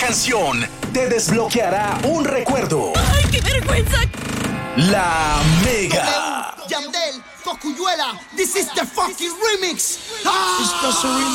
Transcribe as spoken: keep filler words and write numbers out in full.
canción te desbloqueará un recuerdo. ¡Ay, qué vergüenza! La Mega. Yandel, Cocuyuela, this is the fucking remix. Ah! It's just a remix.